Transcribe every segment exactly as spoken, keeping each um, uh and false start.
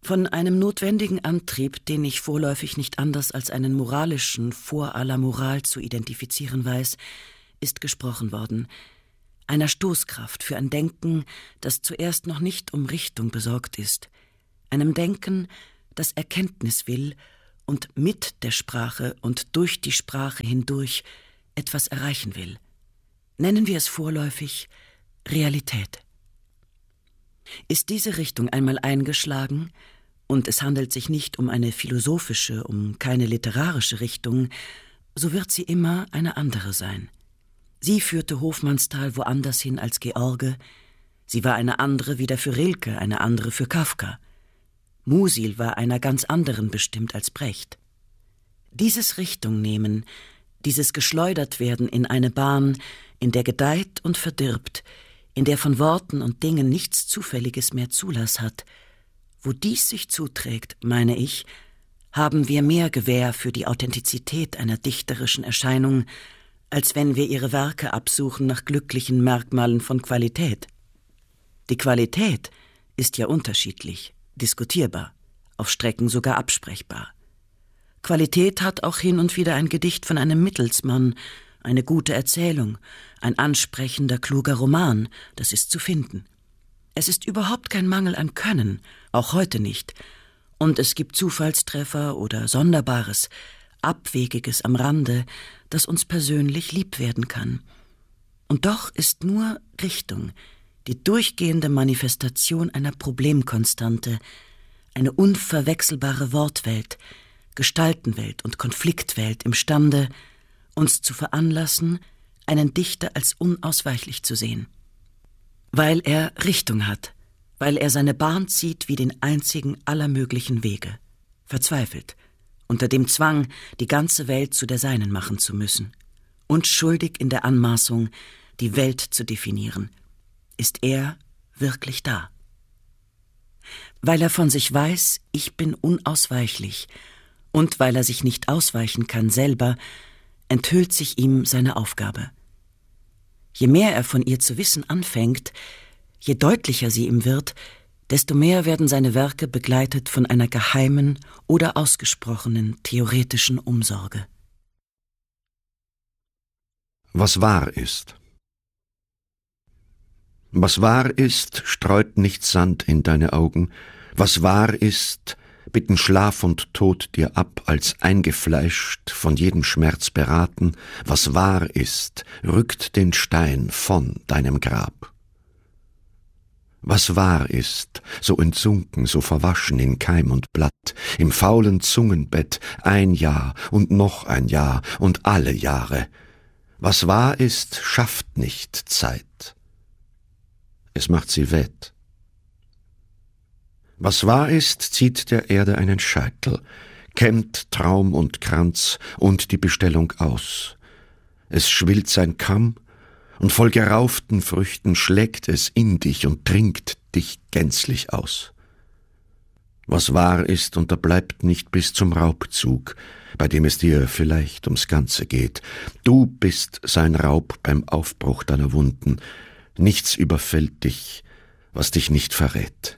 Von einem notwendigen Antrieb, den ich vorläufig nicht anders als einen moralischen vor aller Moral zu identifizieren weiß, ist gesprochen worden. Einer Stoßkraft für ein Denken, das zuerst noch nicht um Richtung besorgt ist. Einem Denken, das Erkenntnis will und mit der Sprache und durch die Sprache hindurch etwas erreichen will. Nennen wir es vorläufig Realität. Ist diese Richtung einmal eingeschlagen, und es handelt sich nicht um eine philosophische, um keine literarische Richtung, so wird sie immer eine andere sein. Sie führte Hofmannsthal woanders hin als George, sie war eine andere wieder für Rilke, eine andere für Kafka. Musil war einer ganz anderen bestimmt als Brecht. Dieses Richtung nehmen, dieses geschleudert werden in eine Bahn, in der gedeiht und verdirbt, in der von Worten und Dingen nichts Zufälliges mehr Zulass hat, wo dies sich zuträgt, meine ich, haben wir mehr Gewähr für die Authentizität einer dichterischen Erscheinung, als wenn wir ihre Werke absuchen nach glücklichen Merkmalen von Qualität. Die Qualität ist ja unterschiedlich, diskutierbar, auf Strecken sogar absprechbar. Qualität hat auch hin und wieder ein Gedicht von einem Mittelsmann, eine gute Erzählung, ein ansprechender, kluger Roman, das ist zu finden. Es ist überhaupt kein Mangel an Können, auch heute nicht. Und es gibt Zufallstreffer oder Sonderbares, Abwegiges am Rande, das uns persönlich lieb werden kann. Und doch ist nur Richtung, die durchgehende Manifestation einer Problemkonstante, eine unverwechselbare Wortwelt, Gestaltenwelt und Konfliktwelt imstande, uns zu veranlassen, einen Dichter als unausweichlich zu sehen. Weil er Richtung hat, weil er seine Bahn zieht wie den einzigen aller möglichen Wege, verzweifelt, unter dem Zwang, die ganze Welt zu der seinen machen zu müssen, und schuldig in der Anmaßung, die Welt zu definieren, ist er wirklich da. Weil er von sich weiß, ich bin unausweichlich, und weil er sich nicht ausweichen kann selber, enthüllt sich ihm seine Aufgabe. Je mehr er von ihr zu wissen anfängt, je deutlicher sie ihm wird, desto mehr werden seine Werke begleitet von einer geheimen oder ausgesprochenen theoretischen Umsorge. Was wahr ist. Was wahr ist, streut nicht Sand in deine Augen. Was wahr ist, bitten Schlaf und Tod dir ab, als eingefleischt, von jedem Schmerz beraten. Was wahr ist, rückt den Stein von deinem Grab. Was wahr ist, so entsunken, so verwaschen in Keim und Blatt, im faulen Zungenbett ein Jahr und noch ein Jahr und alle Jahre. Was wahr ist, schafft nicht Zeit. Es macht sie wett. Was wahr ist, zieht der Erde einen Scheitel, kämmt Traum und Kranz und die Bestellung aus. Es schwillt sein Kamm, und voll gerauften Früchten schlägt es in dich und trinkt dich gänzlich aus. Was wahr ist, unterbleibt nicht bis zum Raubzug, bei dem es dir vielleicht ums Ganze geht. Du bist sein Raub beim Aufbruch deiner Wunden. Nichts überfällt dich, was dich nicht verrät.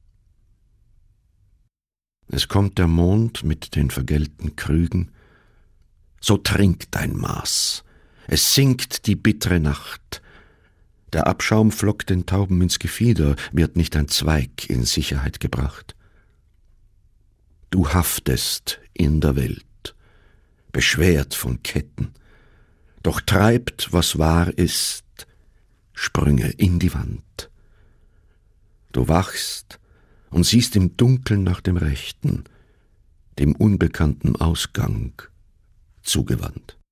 Es kommt der Mond mit den vergällten Krügen. So trink dein Maß. Es sinkt die bittere Nacht. Der Abschaum flockt den Tauben ins Gefieder, wird nicht ein Zweig in Sicherheit gebracht. Du haftest in der Welt, beschwert von Ketten, doch treibt, was wahr ist, Sprünge in die Wand. Du wachst und siehst im Dunkeln nach dem Rechten, dem unbekannten Ausgang zugewandt.